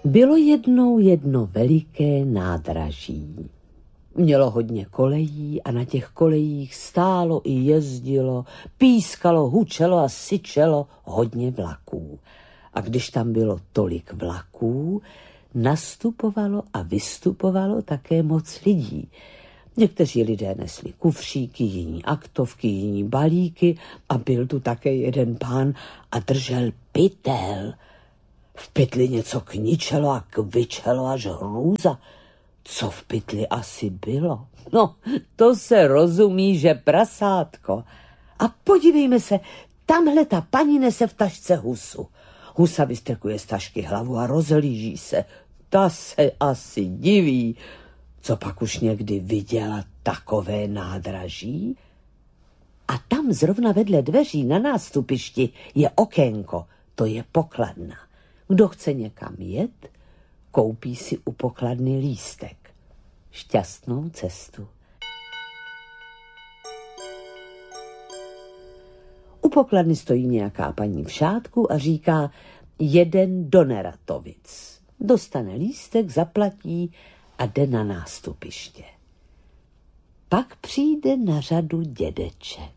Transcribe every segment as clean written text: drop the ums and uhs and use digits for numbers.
Bylo jednou jedno veliké nádraží. Mělo hodně kolejí a na těch kolejích stálo i jezdilo, pískalo, hučelo a syčelo hodně vlaků. A když tam bylo tolik vlaků, nastupovalo a vystupovalo také moc lidí. Někteří lidé nesli kufříky, jiní aktovky, jiní balíky a byl tu také jeden pán a držel pytel. V pytli něco kničelo a kvičelo až hrůza. Co v pytli asi bylo? No, to se rozumí, že prasátko. A podívejme se, tamhle ta paní nese v tašce husu. Husa vystrkuje z tašky hlavu a rozhlíží se. Ta se asi diví. Co pak už někdy viděla takové nádraží? A tam zrovna vedle dveří na nástupišti je okénko, to je pokladna. Kdo chce někam jet, koupí si u pokladny lístek. Šťastnou cestu. U pokladny stojí nějaká paní v šátku a říká: jeden do Neratovic. Dostane lístek, zaplatí a jde na nástupiště. Pak přijde na řadu dědeček.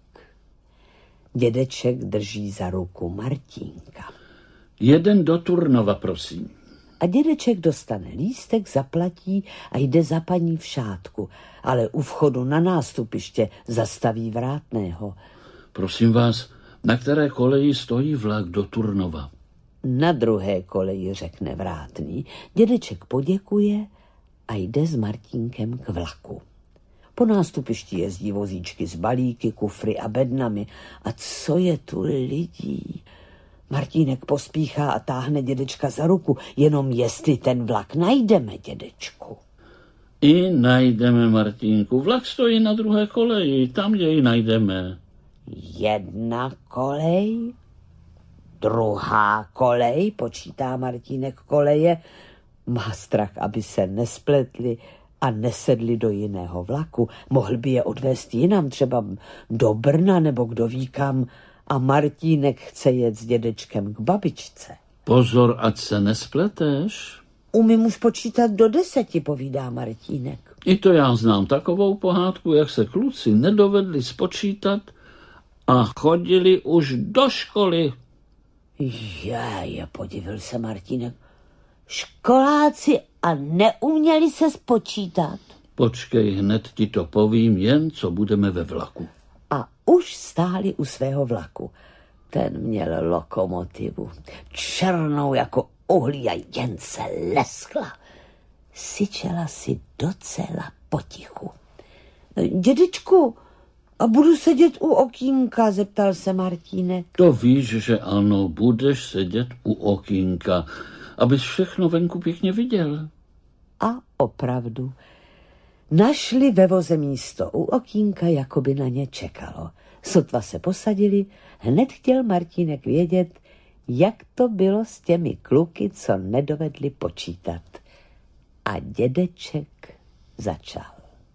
Dědeček drží za ruku Martínka. Jeden do Turnova, prosím. A dědeček dostane lístek, zaplatí a jde za paní v šátku, ale u vchodu na nástupiště zastaví vrátného. Prosím vás, na které koleji stojí vlak do Turnova? Na druhé koleji, řekne vrátný. Dědeček poděkuje a jde s Martínkem k vlaku. Po nástupišti jezdí vozíčky s balíky, kufry a bednami. A co je tu lidí? Martínek pospíchá a táhne dědečka za ruku. Jenom jestli ten vlak najdeme, dědečku. I najdeme, Martínku. Vlak stojí na druhé koleji, tam jej najdeme. Jedna kolej, druhá kolej, počítá Martínek koleje. Má strach, aby se nespletli a nesedli do jiného vlaku. Mohl by je odvést jinam, třeba do Brna nebo kdo ví kam. A Martínek chce jet s dědečkem k babičce. Pozor, ať se nespleteš. Umím už počítat do 10, povídá Martínek. I to já znám takovou pohádku, jak se kluci nedovedli spočítat a chodili už do školy. Je, podivil se Martínek. Školáci a neuměli se spočítat. Počkej, hned ti to povím, jen co budeme ve vlaku. A už stáli u svého vlaku. Ten měl lokomotivu, černou jako uhlí a jen se leskla. Syčela si docela potichu. Dědečku, a budu sedět u okýnka, zeptal se Martínek. To víš, že ano, budeš sedět u okýnka, abys všechno venku pěkně viděl. A opravdu, našli ve voze místo u okýnka, jako by na ně čekalo. Sotva se posadili, hned chtěl Martínek vědět, jak to bylo s těmi kluky, co nedovedli počítat. A dědeček začal.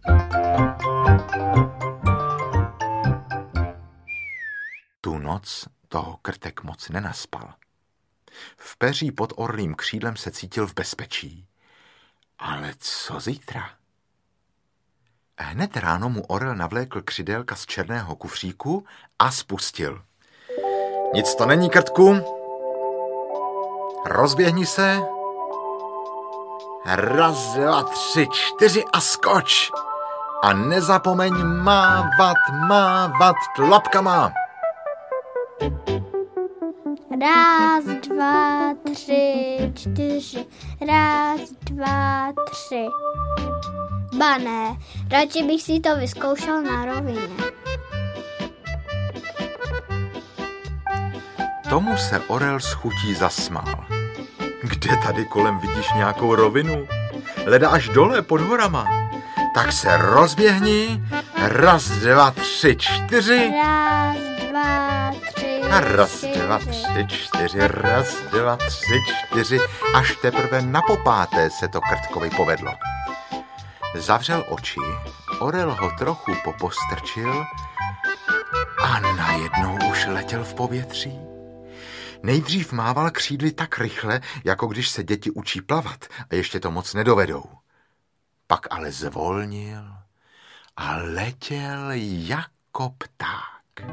Tu noc toho Krtek moc nenaspal. V peří pod orlím křídlem se cítil v bezpečí. Ale co zítra? Hned ráno mu orel navlékl křidélka z černého kufříku a spustil. Nic to není, Krtku. Rozběhni se. 1, 2, 3, 4 a skoč. A nezapomeň mávat tlapkama. 1, 2, 3, 4. 1, 2, 3. Ba ne, radši bych si to vyzkoušel na rovině. Tomu se orel s chutí zasmál. Kde tady kolem vidíš nějakou rovinu? Leda až dole pod horama. Tak se rozběhni. 1, 2, 3, 4. 1, 2, 3, 1, 2, 3, 4. 1, 2, 3, 4. Až teprve na popáté se to Krtkovi povedlo. Zavřel oči, orel ho trochu popostrčil a najednou už letěl v povětří. Nejdřív mával křídly tak rychle, jako když se děti učí plavat a ještě to moc nedovedou. Pak ale zvolnil a letěl jako pták.